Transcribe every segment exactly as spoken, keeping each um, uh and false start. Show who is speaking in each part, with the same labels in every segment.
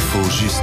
Speaker 1: L'info juste.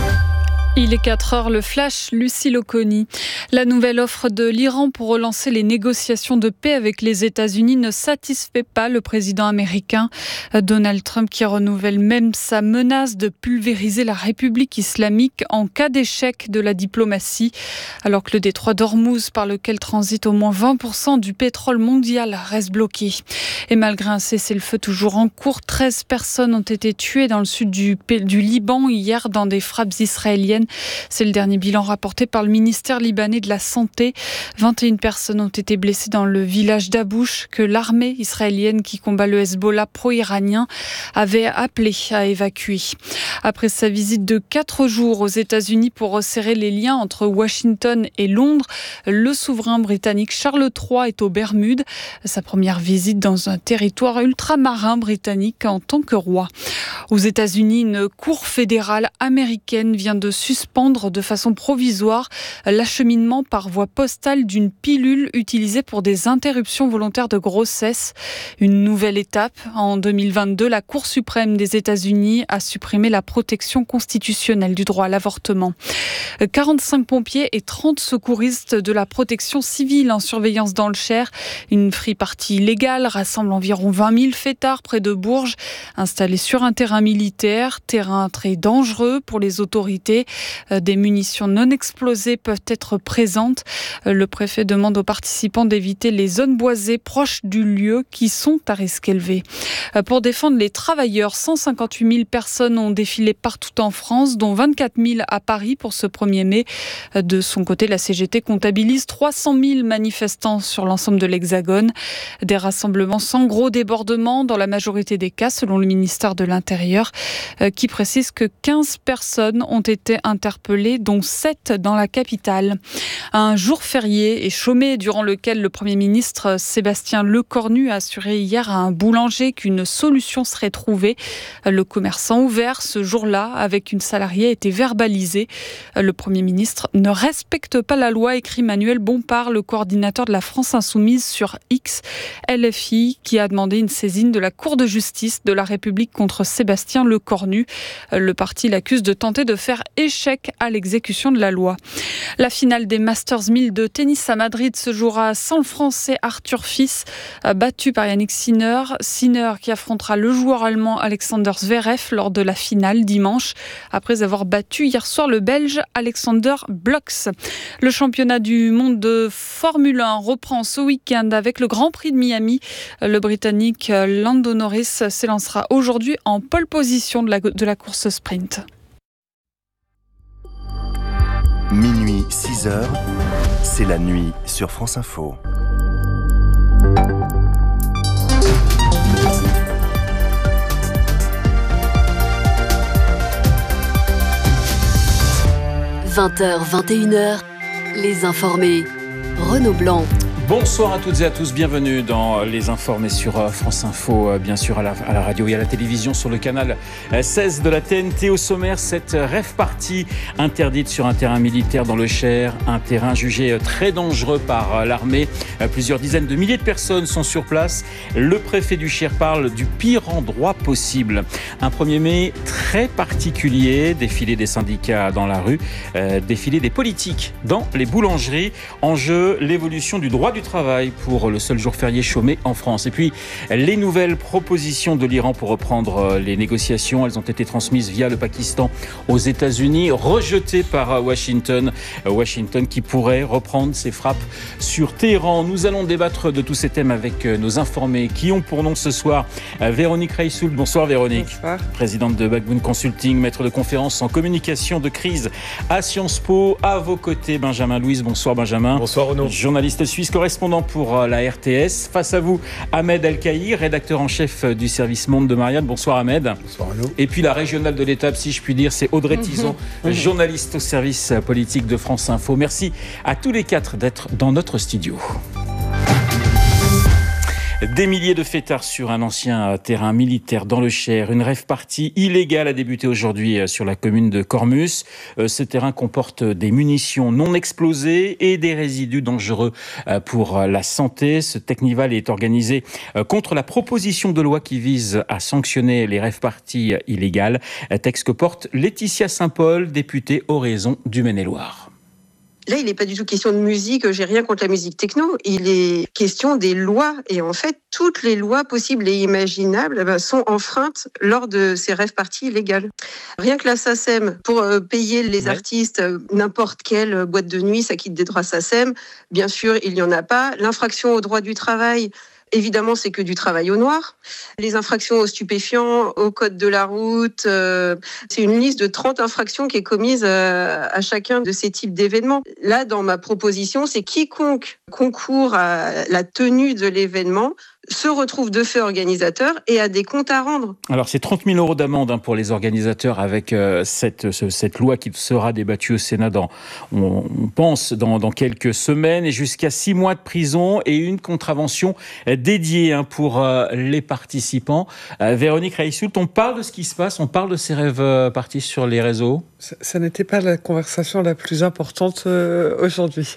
Speaker 2: Il est quatre heures, le flash, Lucie Loconi. La nouvelle offre de l'Iran pour relancer les négociations de paix avec les États-Unis ne satisfait pas le président américain. Donald Trump qui renouvelle même sa menace de pulvériser la République islamique en cas d'échec de la diplomatie. Alors que le détroit d'Ormuz, par lequel transite au moins vingt pour cent du pétrole mondial, reste bloqué. Et malgré un cessez-le-feu toujours en cours, treize personnes ont été tuées dans le sud du, du Liban hier dans des frappes israéliennes. C'est le dernier bilan rapporté par le ministère libanais de la Santé. vingt et une personnes ont été blessées dans le village d'Abouch que l'armée israélienne qui combat le Hezbollah pro-iranien avait appelé à évacuer. Après sa visite de quatre jours aux États-Unis pour resserrer les liens entre Washington et Londres, le souverain britannique Charles trois est aux Bermudes. Sa première visite dans un territoire ultramarin britannique en tant que roi. Aux États-Unis, une cour fédérale américaine vient de suspendre de façon provisoire l'acheminement par voie postale d'une pilule utilisée pour des interruptions volontaires de grossesse. Une nouvelle étape. En deux mille vingt-deux, la Cour suprême des États-Unis a supprimé la protection constitutionnelle du droit à l'avortement. quarante-cinq pompiers et trente secouristes de la protection civile en surveillance dans le Cher. Une free-party illégale rassemble environ vingt mille fêtards près de Bourges, installés sur un terrain militaire, terrain très dangereux pour les autorités. Des munitions non explosées peuvent être présentes. Le préfet demande aux participants d'éviter les zones boisées proches du lieu qui sont à risque élevé. Pour défendre les travailleurs, cent cinquante-huit mille personnes ont défilé partout en France, dont vingt-quatre mille à Paris pour ce premier mai. De son côté, la C G T comptabilise trois cent mille manifestants sur l'ensemble de l'Hexagone. Des rassemblements sans gros débordements dans la majorité des cas, selon le ministère de l'Intérieur, qui précise que quinze personnes ont été interpellées, dont sept dans la capitale. Un jour férié et chômé durant lequel le Premier ministre Sébastien Lecornu a assuré hier à un boulanger qu'une solution serait trouvée. Le commerçant ouvert ce jour-là avec une salariée a été verbalisé. Le Premier ministre ne respecte pas la loi, écrit Manuel Bompard, le coordinateur de la France Insoumise sur X, L F I, qui a demandé une saisine de la Cour de justice de la République contre Sébastien Lecornu. Le parti l'accuse de tenter de faire échec à l'exécution de la loi. La finale des Masters mille de tennis à Madrid se jouera sans le Français Arthur Fils, battu par Yannick Sinner. Sinner qui affrontera le joueur allemand Alexander Zverev lors de la finale dimanche, après avoir battu hier soir le Belge Alexander Bloks. Le championnat du monde de Formule un reprend ce week-end avec le Grand Prix de Miami. Le Britannique Lando Norris s'élancera aujourd'hui en pole position de la, de la course sprint.
Speaker 1: Minuit, six heures, c'est la nuit sur France Info.
Speaker 3: vingt heures, vingt et une heures, Les Informés. Renaud Blanc.
Speaker 4: Bonsoir à toutes et à tous, bienvenue dans Les Informés sur France Info, bien sûr à la, à la radio et à la télévision sur le canal seize de la T N T. Au sommaire, cette rave party interdite sur un terrain militaire dans le Cher, un terrain jugé très dangereux par l'armée. Plusieurs dizaines de milliers de personnes sont sur place. Le préfet du Cher parle du pire endroit possible. Un premier mai très particulier, défilé des syndicats dans la rue, euh, défilé des politiques dans les boulangeries. En jeu, l'évolution du droit du travail pour le seul jour férié chômé en France. Et puis, les nouvelles propositions de l'Iran pour reprendre les négociations, elles ont été transmises via le Pakistan aux États-Unis, rejetées par Washington. Washington qui pourrait reprendre ses frappes sur Téhéran. Nous allons débattre de tous ces thèmes avec nos informés qui ont pour nom ce soir Véronique Reissoul. Bonsoir Véronique.
Speaker 5: Bonsoir.
Speaker 4: Présidente de Backbone Consulting, maître de conférences en communication de crise à Sciences Po. À vos côtés, Benjamin Louise. Bonsoir Benjamin.
Speaker 5: Bonsoir Renaud. Journaliste
Speaker 4: suisse, correspondant pour la R T S. Face à vous, Ahmed Al-Kaïr, rédacteur en chef du service Monde de Marianne. Bonsoir Ahmed.
Speaker 5: Bonsoir Renaud.
Speaker 4: Et puis la régionale de l'étape, si je puis dire, c'est Audrey Tison, mmh. journaliste au service politique de France Info. Merci à tous les quatre d'être dans notre studio. Des milliers de fêtards sur un ancien terrain militaire dans le Cher. Une rave-party illégale a débuté aujourd'hui sur la commune de Cormus. Ce terrain comporte des munitions non explosées et des résidus dangereux pour la santé. Ce Technival est organisé contre la proposition de loi qui vise à sanctionner les rave-parties illégales. Texte que porte Laetitia Saint-Paul, députée Oraison du Maine-et-Loire.
Speaker 5: Là, il n'est pas du tout question de musique, j'ai rien contre la musique techno, il est question des lois. Et en fait, toutes les lois possibles et imaginables eh ben, sont enfreintes lors de ces rave-parties illégales. Rien que la SACEM, pour euh, payer les ouais. artistes, euh, n'importe quelle boîte de nuit, ça quitte des droits SACEM, bien sûr, il n'y en a pas. L'infraction au droit du travail, évidemment, c'est que du travail au noir. Les infractions aux stupéfiants, au code de la route, euh, c'est une liste de trente infractions qui est commise euh, à chacun de ces types d'événements. Là, dans ma proposition, c'est quiconque concourt à la tenue de l'événement se retrouve de fait organisateur et a des comptes à rendre.
Speaker 4: Alors, c'est trente mille euros d'amende hein, pour les organisateurs avec euh, cette, ce, cette loi qui sera débattue au Sénat dans, on, on pense, dans, dans quelques semaines, et jusqu'à six mois de prison et une contravention dédiée hein, pour euh, les participants. Euh, Véronique Reissoult, on parle de ce qui se passe, on parle de ces rave-parties sur les réseaux.
Speaker 6: Ça, ça n'était pas la conversation la plus importante euh, aujourd'hui.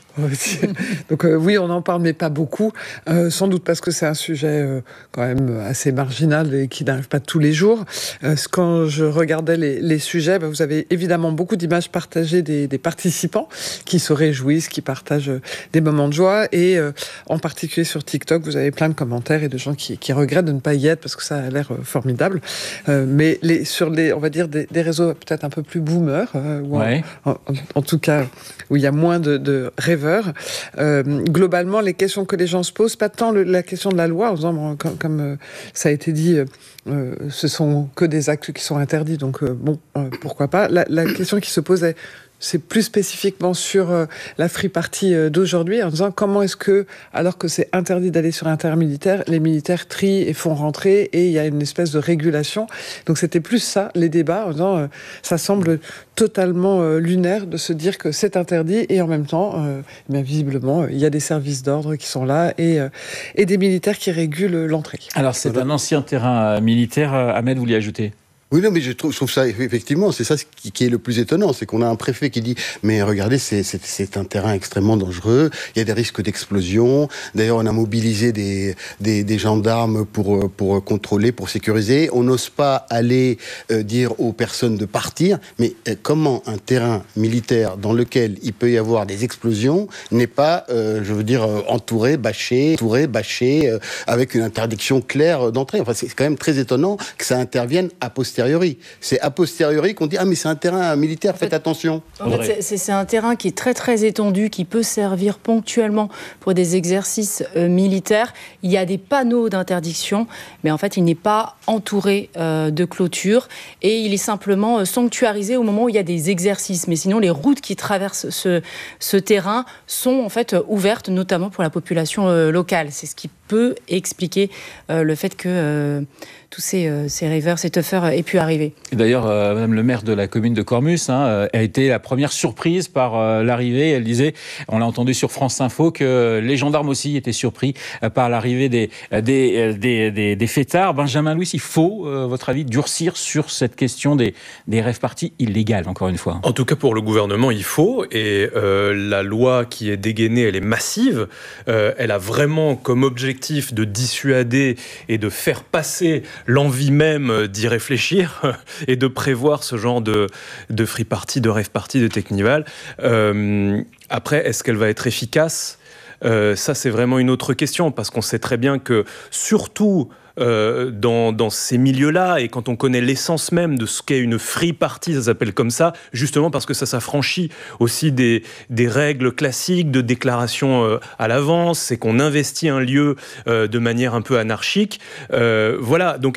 Speaker 6: Donc euh, oui, on en parle, mais pas beaucoup. Euh, sans doute parce que c'est un sujet euh, quand même assez marginal et qui n'arrive pas tous les jours. Euh, quand je regardais les, les sujets, bah, vous avez évidemment beaucoup d'images partagées des, des participants qui se réjouissent, qui partagent des moments de joie. Et euh, en particulier sur TikTok, vous avez plein de commentaires et de gens qui, qui regrettent de ne pas y être parce que ça a l'air euh, formidable. Euh, mais les, sur les, on va dire, des, des réseaux peut-être un peu plus boomers, Euh, ou ouais. en, en, en tout cas où il y a moins de, de rêveurs. Euh, globalement, les questions que les gens se posent, pas tant le, la question de la loi, en disant, bon, comme, comme euh, ça a été dit, euh, ce sont que des actes qui sont interdits, donc euh, bon, euh, pourquoi pas. La, la question qui se posait, c'est plus spécifiquement sur euh, la free party euh, d'aujourd'hui, en disant comment est-ce que, alors que c'est interdit d'aller sur un terrain militaire, les militaires trient et font rentrer, et il y a une espèce de régulation. Donc c'était plus ça, les débats, en disant euh, ça semble totalement euh, lunaire de se dire que c'est interdit, et en même temps, euh, bien visiblement, il y a des services d'ordre qui sont là, et, euh, et des militaires qui régulent l'entrée.
Speaker 4: Alors c'est voilà. Un ancien terrain militaire, Ahmed, vous voulez ajouter ?
Speaker 7: Oui, non, mais je trouve, je trouve ça, effectivement, c'est ça qui, qui est le plus étonnant, c'est qu'on a un préfet qui dit « Mais regardez, c'est, c'est, c'est un terrain extrêmement dangereux, il y a des risques d'explosion. D'ailleurs, on a mobilisé des, des, des gendarmes pour, pour contrôler, pour sécuriser. On n'ose pas aller euh, dire aux personnes de partir. Mais euh, comment un terrain militaire dans lequel il peut y avoir des explosions n'est pas, euh, je veux dire, euh, entouré, bâché, entouré, bâché, euh, avec une interdiction claire d'entrée. Enfin, c'est quand même très étonnant que ça intervienne a posteriori. C'est a posteriori qu'on dit « Ah, mais c'est un terrain militaire, en fait, faites attention ».
Speaker 8: En fait, c'est, c'est un terrain qui est très, très étendu, qui peut servir ponctuellement pour des exercices euh, militaires. Il y a des panneaux d'interdiction, mais en fait, il n'est pas entouré euh, de clôture et il est simplement euh, sanctuarisé au moment où il y a des exercices. Mais sinon, les routes qui traversent ce, ce terrain sont en fait ouvertes, notamment pour la population euh, locale. C'est ce qui peut expliquer euh, le fait que euh, tous ces, euh, ces ravers, ces toughers aient pu arriver.
Speaker 4: Et d'ailleurs, euh, Madame le maire de la commune de Cormus hein, a été la première surprise par euh, l'arrivée. Elle disait, on l'a entendu sur France Info, que les gendarmes aussi étaient surpris euh, par l'arrivée des, des, des, des, des fêtards. Benjamin Louis, il faut, euh, votre avis, durcir sur cette question des, des rave-parties illégales, encore une fois.
Speaker 9: En tout cas, pour le gouvernement, il faut. Et euh, la loi qui est dégainée, elle est massive. Euh, elle a vraiment comme objectif de dissuader et de faire passer l'envie même d'y réfléchir et de prévoir ce genre de, de free party, de rave party, de Technival. Euh, après, est-ce qu'elle va être efficace ? euh, Ça, c'est vraiment une autre question, parce qu'on sait très bien que, surtout Euh, dans, dans ces milieux-là, et quand on connaît l'essence même de ce qu'est une free party, ça s'appelle comme ça, justement parce que ça s'affranchit aussi des, des règles classiques de déclaration euh, à l'avance, c'est qu'on investit un lieu euh, de manière un peu anarchique. Euh, voilà, donc